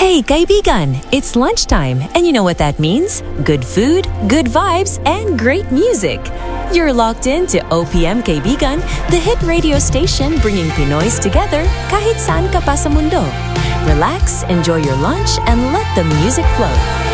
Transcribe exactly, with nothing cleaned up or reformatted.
Hey, kaibigan! It's lunchtime, and you know what that means? Good food, good vibes, and great music. You're locked in to O P M Kaibigan, the hit radio station bringing Pinoys together kahit saan ka pa sa mundo. Relax, enjoy your lunch, and let the music flow.